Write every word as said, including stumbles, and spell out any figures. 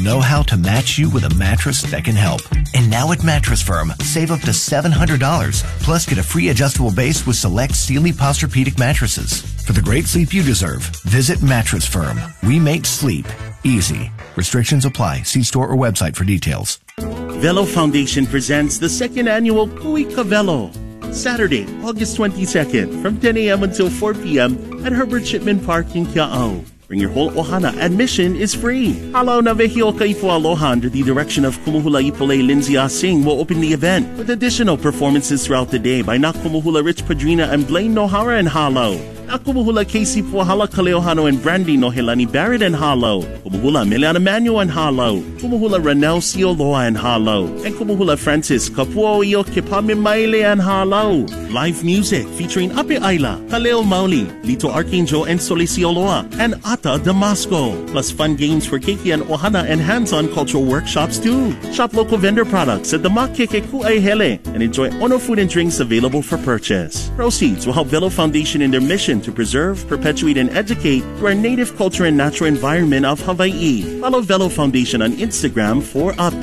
know-how to match you with a mattress that can help. And now at Mattress Firm, save up to seven hundred dollars. Plus, get a free adjustable base with select Sealy Posturepedic mattresses. For the great sleep you deserve, visit Mattress Firm. We make sleep easy. Restrictions apply. See store or website for details. Velo Foundation presents the second annual Kui Ka Velo. Saturday, August twenty-second, from ten a.m. until four p.m. at Herbert Shipman Park in Kiao. Bring your whole ohana. Admission is free. Halaw na Vehio Kaipo Aloha under the direction of Kumuhula Ipolay Lindsay Singh will open the event with additional performances throughout the day by Nakumuhula Rich Padrina and Blaine Nohara and Halo. Nakumuhula Casey Puahala Kaleohano and Brandy Nohelani Barrett and Halo. Kumuhula Miliana Manuel and Halo. Kumuhula Ranel Sioloa and Halo. And Kumuhula Francis Kapuo Iyo Kipami Maile and Halo. Live music featuring Ape Ayla, Kaleo Mauli, Lito Archangel and Sole Sioloa, and Ata Damasco. Plus fun games for Keiki and Ohana and hands-on cultural workshops too. Shop local vendor products at the Makeke Ku'ai Hele and enjoy Ono food and drinks available for purchase. Proceeds will help Velo Foundation in their mission to preserve, perpetuate, and educate through our native culture and natural environment of Hawaii. Follow Velo Foundation on Instagram for updates.